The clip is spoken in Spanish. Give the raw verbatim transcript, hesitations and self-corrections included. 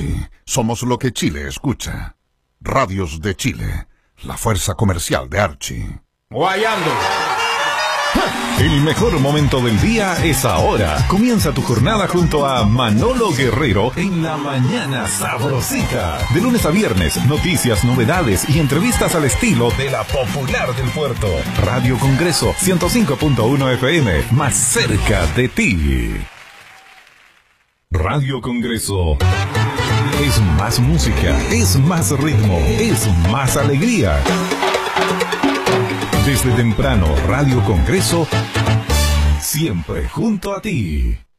Archie. Somos lo que Chile escucha. Radios de Chile, la fuerza comercial de Archie. Guayando. El mejor momento del día es ahora. Comienza tu jornada junto a Manolo Guerrero en La Mañana Sabrosita. De lunes a viernes, noticias, novedades y entrevistas al estilo de la popular del puerto. Radio Congreso ciento cinco punto uno F M, más cerca de ti. Radio Congreso es más música, es más ritmo, es más alegría. Desde temprano, Radio Congreso, siempre junto a ti.